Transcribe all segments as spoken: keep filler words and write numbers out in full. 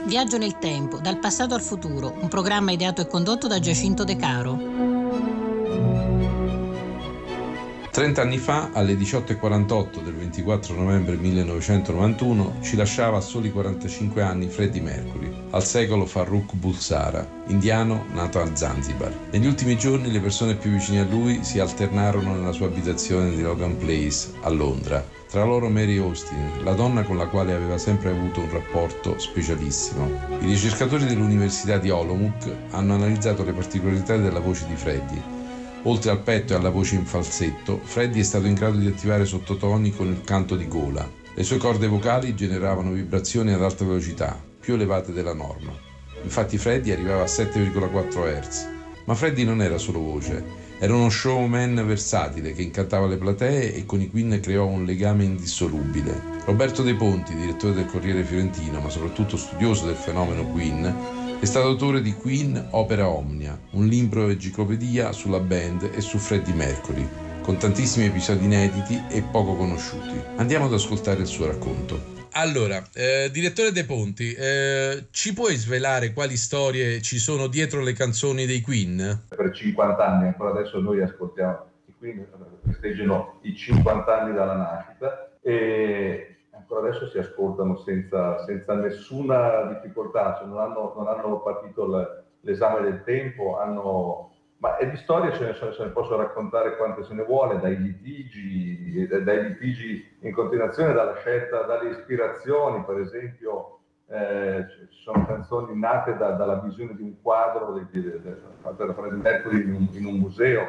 Viaggio nel tempo, dal passato al futuro, un programma ideato e condotto da Giacinto De Caro. trent'anni fa, alle diciotto e quarantotto del ventiquattro novembre millenovecentonovantuno, ci lasciava a soli quarantacinque anni Freddie Mercury, al secolo Farrokh Bulsara, indiano nato a Zanzibar. Negli ultimi giorni le persone più vicine a lui si alternarono nella sua abitazione di Logan Place, a Londra. Tra loro Mary Austin, la donna con la quale aveva sempre avuto un rapporto specialissimo. I ricercatori dell'Università di Olomouc hanno analizzato le particolarità della voce di Freddie. Oltre al petto e alla voce in falsetto, Freddie è stato in grado di attivare sottotoni con il canto di gola. Le sue corde vocali generavano vibrazioni ad alta velocità, più elevate della norma. Infatti Freddie arrivava a sette virgola quattro hertz. Ma Freddie non era solo voce, era uno showman versatile che incantava le platee e con i Queen creò un legame indissolubile. Roberto De Ponti, direttore del Corriere Fiorentino, ma soprattutto studioso del fenomeno Queen, è stato autore di Queen Opera Omnia, un libro enciclopedia sulla band e su Freddie Mercury, con tantissimi episodi inediti e poco conosciuti. Andiamo ad ascoltare il suo racconto. Allora, eh, direttore De Ponti, eh, ci puoi svelare quali storie ci sono dietro le canzoni dei Queen? Per cinquanta anni, ancora adesso noi ascoltiamo i Queen, festeggiano i cinquanta anni dalla nascita e ancora adesso si ascoltano senza, senza nessuna difficoltà, cioè non, hanno, non hanno patito le, l'esame del tempo, hanno... ma e di storie ce ne, se ne posso raccontare quante se ne vuole, dai litigi, dai litigi in continuazione, dalla scelta, dalle ispirazioni, per esempio eh, ci sono canzoni nate da, dalla visione di un quadro fatto da Freddie Mercury in un, in un museo.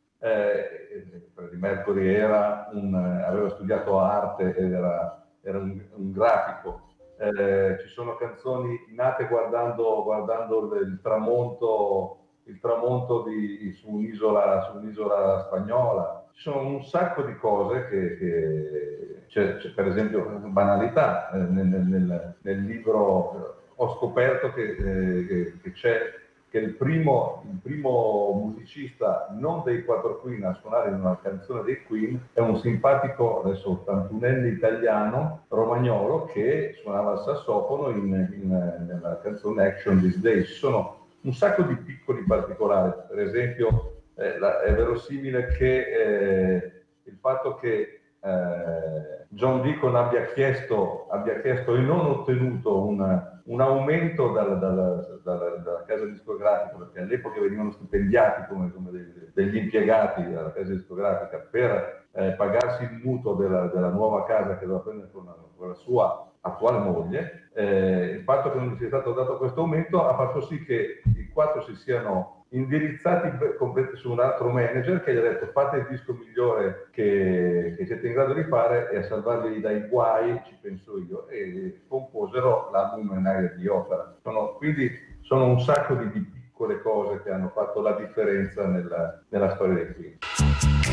Eh, Freddie Mercury era un, aveva studiato arte ed era era un, un grafico. Eh, ci sono canzoni nate guardando, guardando il tramonto, il tramonto di, su, un'isola, su un'isola spagnola. Ci sono un sacco di cose che, che c'è, c'è, per esempio, banalità. Eh, nel, nel, nel libro ho scoperto che, eh, che, che c'è che il primo, il primo musicista non dei quattro Queen a suonare in una canzone dei Queen è un simpatico, adesso ottantunenne italiano, romagnolo, che suonava il sassofono in, in, nella canzone Action These Days. Ci sono un sacco di piccoli particolari, per esempio eh, la, è verosimile che eh, il fatto che eh, John Deacon abbia chiesto, abbia chiesto e non ottenuto un, un aumento dalla, dalla, dalla, dalla casa discografica, perché all'epoca venivano stipendiati come, come degli, degli impiegati dalla casa discografica per eh, pagarsi il mutuo della, della nuova casa che doveva prendere con la, con la sua attuale moglie. Eh, il fatto che non gli sia stato dato questo aumento ha fatto sì che i quattro si siano indirizzati su un altro manager che gli ha detto: fate il disco migliore che, che siete in grado di fare e a salvarvi dai guai ci penso io, e composero l'album Night di Opera. Sono, quindi sono un sacco di, di piccole cose che hanno fatto la differenza nella, nella storia dei Queen.